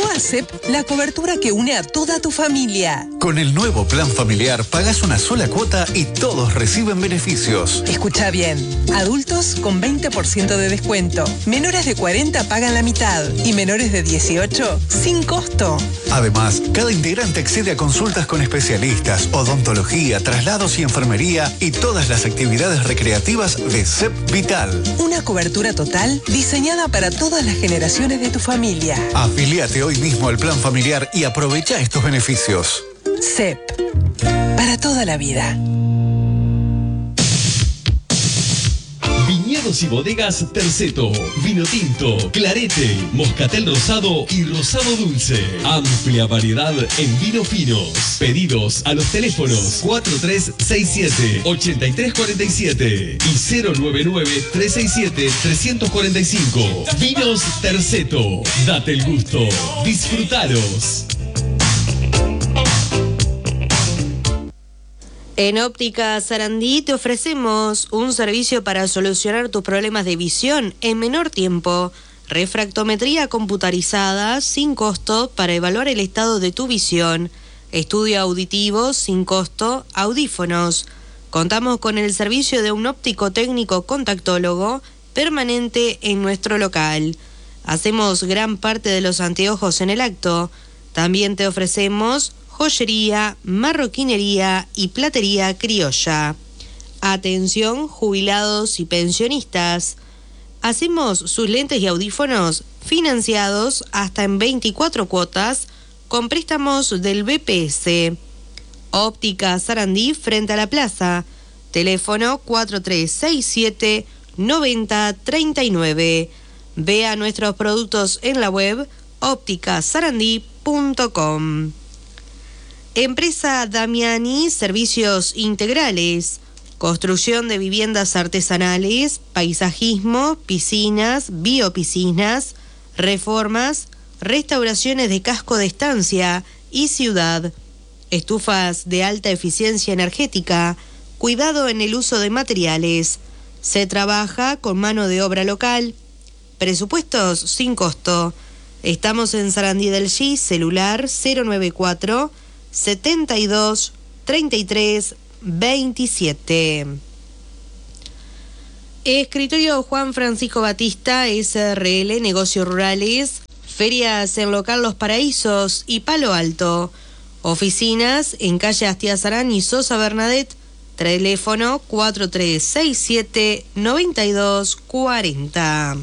Llegó a CEP la cobertura que une a toda tu familia. Con el nuevo plan familiar pagas una sola cuota y todos reciben beneficios. Escucha bien, adultos con 20% de descuento, menores de 40 pagan la mitad y menores de 18 sin costo. Además, cada integrante accede a consultas con especialistas, odontología, traslados y enfermería y todas las actividades recreativas de CEP Vital. Una cobertura total diseñada para todas las generaciones de tu familia. Afiliate hoy mismo al plan familiar y aprovecha estos beneficios. CEP, para toda la vida. Viñedos y bodegas Terceto, vino tinto, clarete, moscatel rosado y rosado dulce. Amplia variedad en vinos finos. Pedidos a los teléfonos 4367-8347 y 099-367-345. Vinos Terceto, date el gusto, disfrutalos. En Óptica Sarandí te ofrecemos un servicio para solucionar tus problemas de visión en menor tiempo. Refractometría computarizada sin costo para evaluar el estado de tu visión. Estudio auditivo sin costo, audífonos. Contamos con el servicio de un óptico técnico contactólogo permanente en nuestro local. Hacemos gran parte de los anteojos en el acto. También te ofrecemos joyería, marroquinería y platería criolla. Atención, jubilados y pensionistas. Hacemos sus lentes y audífonos financiados hasta en 24 cuotas con préstamos del BPS. Óptica Sarandí frente a la plaza. Teléfono 4367-9039. Vea nuestros productos en la web ópticasarandí.com. Empresa Damiani, servicios integrales, construcción de viviendas artesanales, paisajismo, piscinas, biopiscinas, reformas, restauraciones de casco de estancia y ciudad, estufas de alta eficiencia energética, cuidado en el uso de materiales. Se trabaja con mano de obra local, presupuestos sin costo. Estamos en Sarandí del G, celular 094 72 33 27. Escritorio Juan Francisco Batista, SRL, Negocios Rurales, ferias en local Los Paraísos y Palo Alto. Oficinas en calle Astiazarán y Sosa Bernadette, teléfono 4367-9240.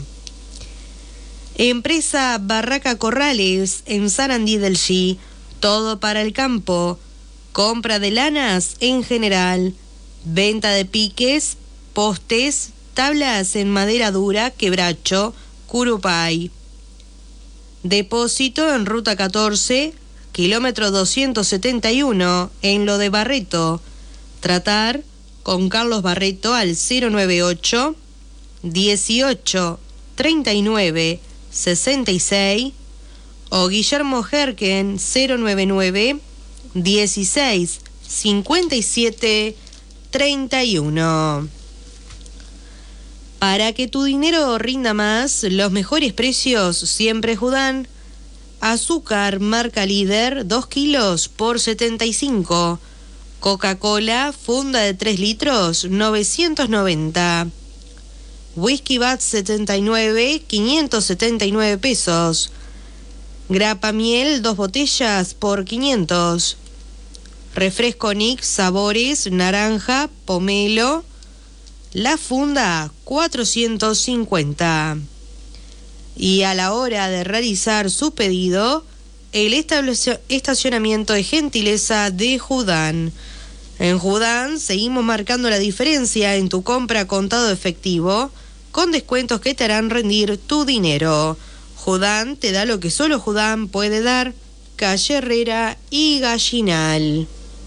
Empresa Barraca Corrales en Sarandí del G, todo para el campo, compra de lanas en general, venta de piques, postes, tablas en madera dura, quebracho, curupay. Depósito en ruta 14, kilómetro 271, en Lo de Barreto. Tratar con Carlos Barreto al 098 18 39 66 o Guillermo Jerken 099 16 57 31. Para que tu dinero rinda más, los mejores precios siempre Judán. Azúcar marca líder 2 kilos por 75. Coca-Cola funda de 3 litros 990. Whisky Bat 79 579 pesos. Grapa miel 2 botellas por 500. Refresco Nix sabores naranja, pomelo, la funda 450. Y a la hora de realizar su pedido, el estacionamiento de gentileza de Judán. En Judán seguimos marcando la diferencia en tu compra contado efectivo, con descuentos que te harán rendir tu dinero. Judán te da lo que solo Judán puede dar. Calle Herrera y Gallinal.